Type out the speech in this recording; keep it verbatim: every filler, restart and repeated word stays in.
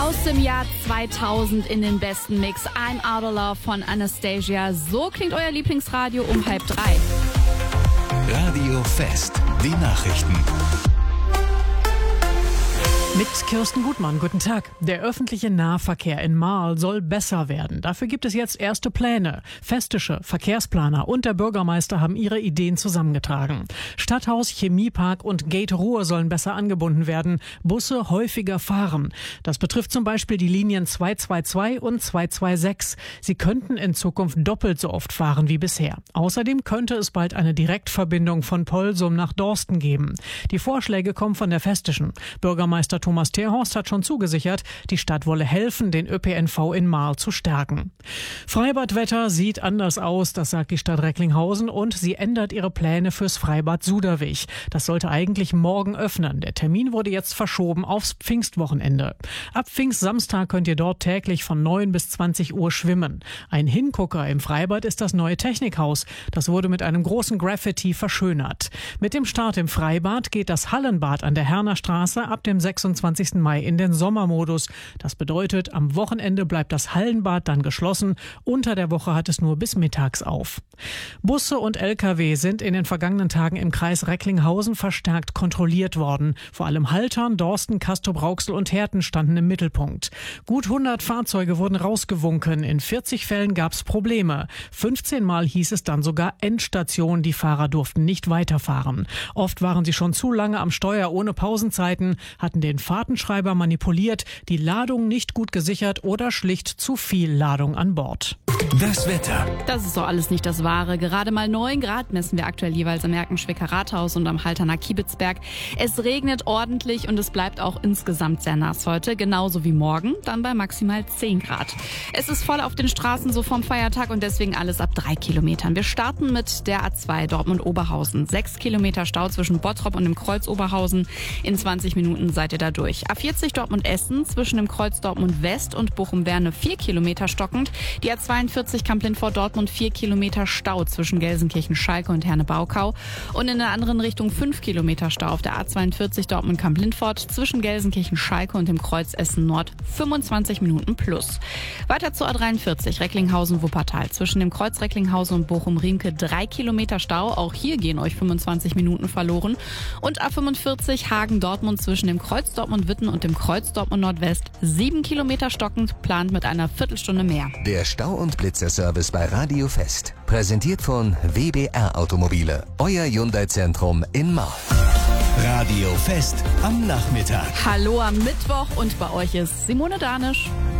Aus dem Jahr zweitausend in den besten Mix. I'm Out of Love von Anastasia. So klingt euer Lieblingsradio um halb drei. Radio Fest, die Nachrichten. Mit Kirsten Gutmann, guten Tag. Der öffentliche Nahverkehr in Marl soll besser werden. Dafür gibt es jetzt erste Pläne. Festische Verkehrsplaner und der Bürgermeister haben ihre Ideen zusammengetragen. Stadthaus, Chemiepark und Gate Ruhr sollen besser angebunden werden, Busse häufiger fahren. Das betrifft zum Beispiel die Linien zwei zwei zwei und zwei zwei sechs. Sie könnten in Zukunft doppelt so oft fahren wie bisher. Außerdem könnte es bald eine Direktverbindung von Polsum nach Dorsten geben. Die Vorschläge kommen von der Festischen. Bürgermeister Thomas Terhorst hat schon zugesichert, die Stadt wolle helfen, den Ö P N V in Marl zu stärken. Freibadwetter sieht anders aus, das sagt die Stadt Recklinghausen, und sie ändert ihre Pläne fürs Freibad Suderwig. Das sollte eigentlich morgen öffnen. Der Termin wurde jetzt verschoben aufs Pfingstwochenende. Ab Pfingstsamstag könnt ihr dort täglich von neun bis zwanzig Uhr schwimmen. Ein Hingucker im Freibad ist das neue Technikhaus. Das wurde mit einem großen Graffiti verschönert. Mit dem Start im Freibad geht das Hallenbad an der Herner Straße ab dem sechsundzwanzigsten Mai in den Sommermodus. Das bedeutet, am Wochenende bleibt das Hallenbad dann geschlossen. Unter der Woche hat es nur bis mittags auf. Busse und L K W sind in den vergangenen Tagen im Kreis Recklinghausen verstärkt kontrolliert worden. Vor allem Haltern, Dorsten, Castrop-Rauxel und Herten standen im Mittelpunkt. Gut hundert Fahrzeuge wurden rausgewunken. In vierzig Fällen gab es Probleme. fünfzehn Mal hieß es dann sogar Endstation. Die Fahrer durften nicht weiterfahren. Oft waren sie schon zu lange am Steuer ohne Pausenzeiten, hatten den Fahrtenschreiber manipuliert, die Ladung nicht gut gesichert oder schlicht zu viel Ladung an Bord. Das Wetter. Das ist doch alles nicht das Wahre. Gerade mal neun Grad messen wir aktuell jeweils am Erkenschwicker Rathaus und am Halterner Kiebitzberg. Es regnet ordentlich und es bleibt auch insgesamt sehr nass heute, genauso wie morgen, dann bei maximal zehn Grad. Es ist voll auf den Straßen so vom Feiertag und deswegen alles ab drei Kilometern. Wir starten mit der A zwei Dortmund-Oberhausen. Sechs Kilometer Stau zwischen Bottrop und dem Kreuz Oberhausen. In zwanzig Minuten seid ihr da durch. A vierzig Dortmund-Essen zwischen dem Kreuz Dortmund-West und Bochum-Werne vier Kilometer stockend. Die A zweiundvierzig Kamp-Lindfort-Dortmund vier Kilometer Stau zwischen Gelsenkirchen-Schalke und Herne-Baukau. Und in der anderen Richtung fünf Kilometer Stau auf der A zweiundvierzig Dortmund-Kamp-Lindfort zwischen Gelsenkirchen-Schalke und dem Kreuz Essen-Nord fünfundzwanzig Minuten plus. Weiter zur A dreiundvierzig Recklinghausen-Wuppertal zwischen dem Kreuz Recklinghausen und Bochum-Riemke drei Kilometer Stau. Auch hier gehen euch fünfundzwanzig Minuten verloren. Und A fünfundvierzig Hagen-Dortmund zwischen dem Kreuz Dortmund-Witten und dem Kreuz Dortmund-Nordwest sieben Kilometer stockend, plant mit einer Viertelstunde mehr. Der Stau- und Blitzerservice bei Radio Fest. Präsentiert von W B R Automobile. Euer Hyundai-Zentrum in Marl. Radio Fest am Nachmittag. Hallo am Mittwoch und bei euch ist Simone Danisch.